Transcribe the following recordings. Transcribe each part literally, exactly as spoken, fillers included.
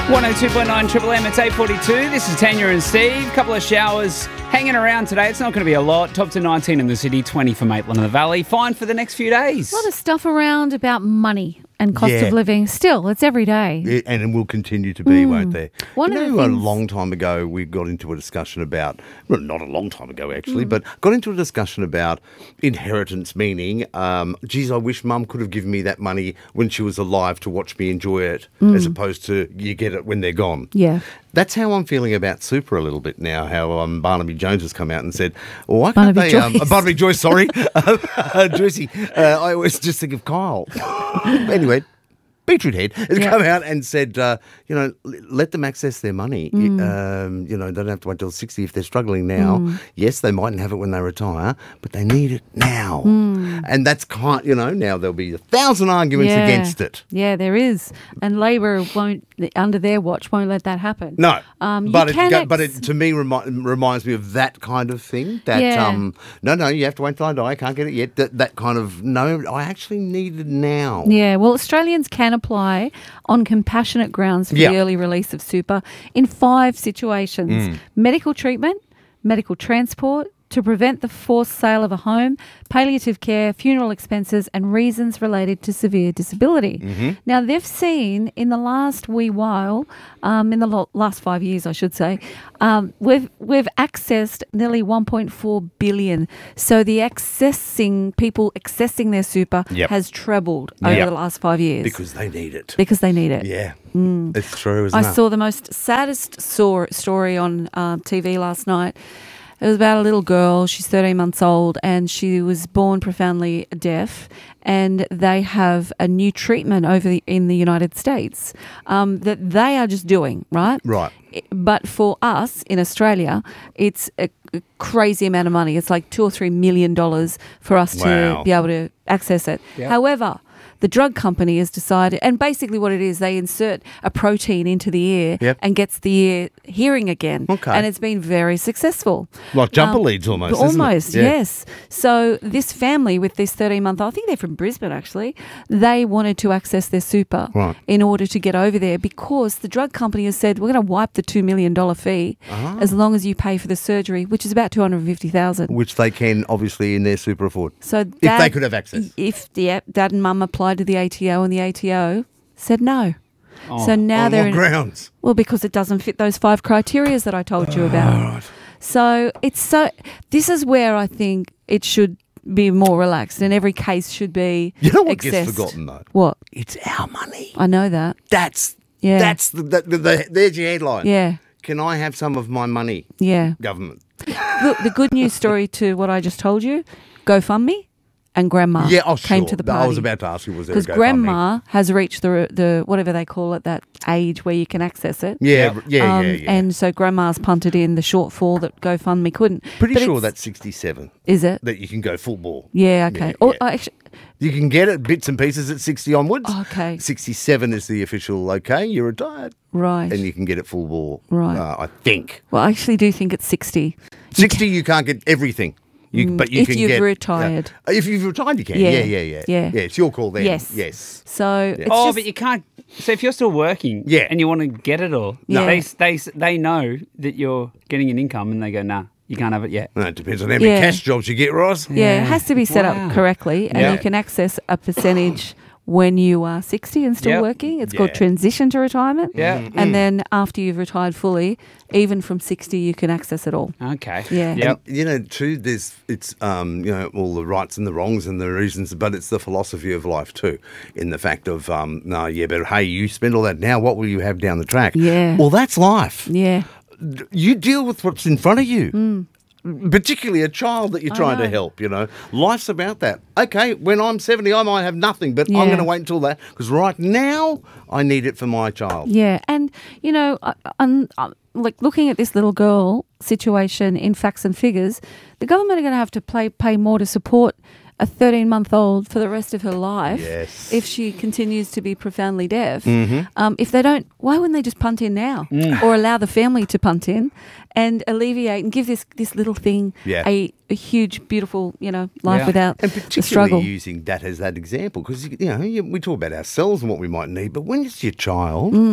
one oh two point nine Triple M, it's eight forty-two. This is Tanya and Steve. Couple of showers hanging around today. It's not going to be a lot. Top to nineteen in the city, twenty for Maitland and the Valley. Fine for the next few days. A lot of stuff around about money and cost Yeah. of living. Still, it's every day. It, and it will continue to be, won't there? One you of know, the a things- long time ago, we got into a discussion about, well, not a long time ago actually, but got into a discussion about inheritance, meaning, um, geez, I wish Mum could have given me that money when she was alive to watch me enjoy it, as opposed to you get it when they're gone. Yeah. That's how I'm feeling about super a little bit now, how um, Barnaby Jones has come out and said, well, why can't Barnaby they... Um, Joyce. Barnaby Joyce, sorry. uh, Joycey, uh, I always just think of Kyle. Anyway, Beetroot Head has Yeah. come out and said, uh, you know, l- let them access their money. Mm. Um, you know, they don't have to wait till sixty if they're struggling now. Mm. Yes, they mightn't have it when they retire, but they need it now. Mm. And that's kind, you know, now there'll be a thousand arguments Yeah. against it. Yeah, there is. And Labor won't, under their watch, won't let that happen. No, Um, you but it, can go- ex- but it to me remi- reminds me of that kind of thing. That Yeah. um, no, no, you have to wait till I die. I can't get it yet. That that kind of no, I actually need it now. Yeah, well, Australians can apply on compassionate grounds for Yeah. the early release of super in five situations. Mm. Medical treatment, medical transport, to prevent the forced sale of a home, palliative care, funeral expenses, and reasons related to severe disability. Mm-hmm. Now, they've seen in the last wee while, um, in the lo- last five years, I should say, um, we've we've accessed nearly one point four billion. So the accessing people accessing their super Yep. has trebled over Yep. the last five years Because they need it. because they need it. Yeah, it's true, isn't I it? saw the most saddest sor- story on uh, T V last night. It was about a little girl. She's thirteen months old and she was born profoundly deaf. And they have a new treatment over the, in the United States um, that they are just doing, right? Right. But for us in Australia, it's a, a crazy amount of money. It's like two or three million dollars for us Wow. to be able to access it. Yep. However, the drug company has decided, and basically what it is, they insert a protein into the ear Yep. and gets the ear hearing again. Okay. And it's been very successful. Like jumper Um, leads almost, isn't it? Almost, Yeah. yes. So this family with this thirteen-month, I think they're from Brisbane actually, they wanted to access their super Right. in order to get over there because the drug company has said, we're going to wipe the two million dollars fee Ah. as long as you pay for the surgery, which is about two hundred fifty thousand dollars. Which they can obviously in their super afford. So If they dad- could have access. If yeah, dad and mum applied to the A T O and the A T O said no. Oh, so now On they're what in, grounds? well because it doesn't fit those five criterias that I told you about. So it's so this is where I think it should be more relaxed and every case should be You know what accessed. gets forgotten though? What? It's our money. I know that. That's Yeah. that's the, the, the, the there's your headline. Yeah. Can I have some of my money, Yeah. government? Look, the good news story to what I just told you, GoFundMe and Grandma Yeah, oh, came sure. to the party. I was about to ask you, was there a because GoFundMe? Grandma has reached the the whatever they call it, that age where you can access it. Yeah, yeah, yeah, Um, yeah. And so Grandma's punted in the shortfall that GoFundMe couldn't. Pretty But sure it's- that's sixty-seven. Is it? That you can go full ball. Yeah, okay. Yeah, Or, yeah. I actually, You can get it bits and pieces at sixty onwards. Oh, okay. sixty-seven is the official, okay, you're retired. right. And you can get it full ball. Right. Uh, I think. well, I actually do think it's sixty. sixty, you can't get everything. You, but you if can you've get, retired. Uh, if you've retired, you can. Yeah. Yeah, yeah, yeah. Yeah. Yeah, it's your call then. Yes. Yes. So it's Oh, just, but you can't. So if you're still working, Yeah. and you want to get it all, Yeah. they they they know that you're getting an income, and they go, "Nah, you can't have it yet." No, it depends on how many Yeah. cash jobs you get, Ross. yeah, it has to be set Wow. up correctly, and Yeah. you can access a percentage when you are sixty and still Yep. working. It's Yeah. called transition to retirement. Yeah. Mm. And then after you've retired fully, even from sixty, you can access it all. Okay. Yeah. Yep. And, you know, too, there's it's um, you know, all the rights and the wrongs and the reasons, but it's the philosophy of life too, in the fact of um, no, yeah, but hey, you spend all that now, what will you have down the track? Yeah. Well, that's life. Yeah. You deal with what's in front of you. Particularly a child that you're I trying to know. help, you know. Life's about that. Okay, when I'm seventy, I might have nothing, but Yeah. I'm going to wait until that because right now I need it for my child. Yeah, and you know, I, I'm, I'm like looking at this little girl situation in facts and figures. The government are going to have to play, pay more to support a thirteen-month-old for the rest of her life Yes. if she continues to be profoundly deaf. Mm-hmm. Um, if they don't, why wouldn't they just punt in now Mm. or allow the family to punt in and alleviate and give this, this little thing Yeah. a, a huge, beautiful, you know, life Yeah. without And the particularly struggle. using that as that example because, you know, you- we talk about ourselves and what we might need, but when it's your child, Mm.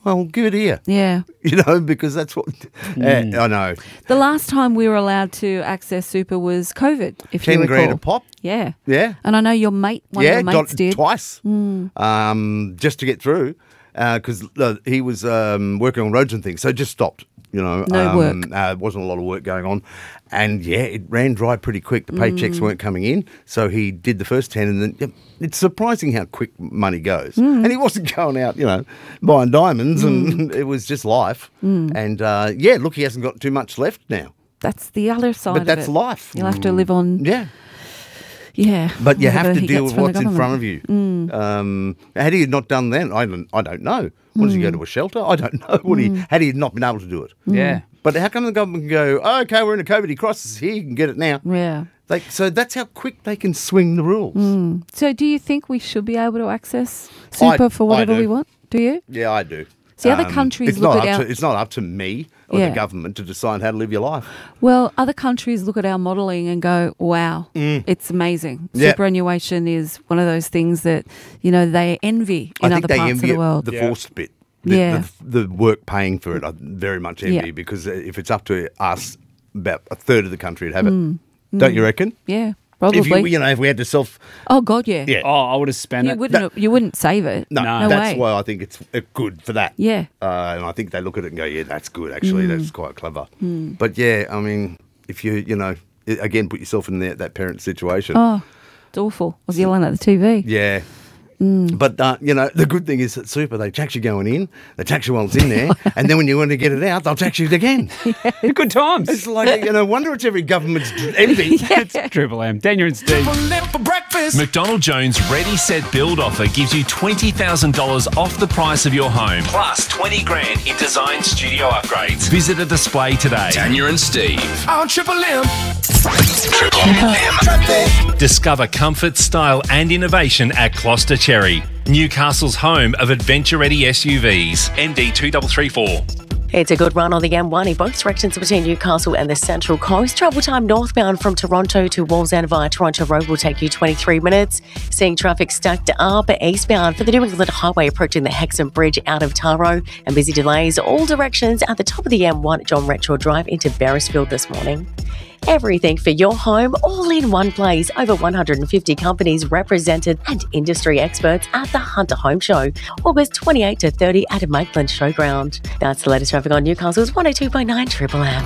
well, give it here. Yeah. You know, because that's what Mm. uh, I know. The last time we were allowed to access super was COVID, if Ten you recall. grand a pop. Yeah. Yeah. And I know your mate, one yeah, of your mates got did. twice um, just to get through because uh, he was um, working on roads and things, so just stopped. You know, No um, work. Uh, wasn't a lot of work going on, and yeah, it ran dry pretty quick. The paychecks weren't coming in, so he did the first ten, and then yeah, it's surprising how quick money goes. And he wasn't going out, you know, buying diamonds, and it was just life. And uh, yeah, look, he hasn't got too much left now, That's the other side but of that's it. life. You'll have to live on, Yeah. yeah. But you whatever have to he deal gets with from the what's in government. front of you. Um, had he not done that, I don't, I don't know. What, does he go to a shelter? I don't know. What he, had he not been able to do it? Yeah. But how come the government can go, oh, okay, we're in a COVID crisis here, you can get it now? Yeah. Like, so that's how quick they can swing the rules. So do you think we should be able to access super I- for I whatever do. we want? Do you? Yeah, I do. See, other countries it's look not at up our- to, It's not up to me or Yeah. the government to decide how to live your life. Well, other countries look at our modelling and go, wow, it's amazing. Yeah. Superannuation is one of those things that, you know, they envy in I think other they parts envy of the it, world. the Yeah. forced bit. The, Yeah. the, the work paying for it, I very much envy Yeah. because if it's up to us, about a third of the country would have it. Mm. Don't you reckon? Yeah, probably. If you, you know, if we had to self, oh, God, yeah. yeah, Oh, I would have spent You it. wouldn't, you wouldn't save it. no, No. that's way. why I think it's uh, good for that. Yeah. uh, and I think they look at it and go, yeah, that's good. Actually, Mm. that's quite clever. But yeah, I mean, if you, you know, i- again, put yourself in that, that parent situation. Oh, it's awful. I was yelling at the T V. Yeah. Mm. But, uh, you know, the good thing is that super, they tax you going in, they tax you while it's in there, and then when you want to get it out, they'll tax you again. Good times. It's like, you know, wonder it's every government's dr- envy. It's Triple M. Daniel and Steve. McDonald Jones Ready Set Build offer gives you twenty thousand dollars off the price of your home, plus twenty grand in design studio upgrades. Visit a display today. Tanya and Steve. On Triple M. Triple M. Discover comfort, style and innovation at Gloucester Cherry, Newcastle's home of adventure-ready S U Vs. N D two three three four. It's a good run on the M one in both directions between Newcastle and the Central Coast. Travel time northbound from Toronto to Wallsend via Toronto Road will take you twenty-three minutes. Seeing traffic stacked up eastbound for the New England Highway approaching the Hexham Bridge out of Taro, and busy delays all directions at the top of the M one, John Retshaw Drive into Beresfield this morning. Everything for your home, all in one place. Over one hundred fifty companies represented and industry experts at the Hunter Home Show, August twenty-eighth to thirtieth at Maitland Showground. That's the latest traffic on Newcastle's one oh two point nine Triple M.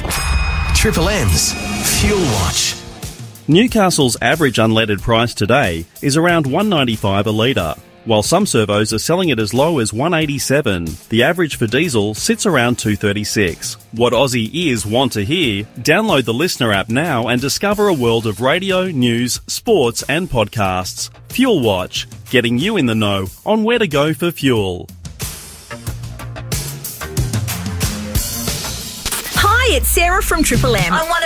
Triple M's Fuel Watch. Newcastle's average unleaded price today is around one ninety-five a litre, while some servos are selling it as low as one eighty-seven. The average for diesel sits around two thirty-six. What Aussie ears want to hear? Download the Listener app now and discover a world of radio, news, sports and podcasts. Fuel Watch, getting you in the know on where to go for fuel. Hi, it's Sarah from Triple M. on one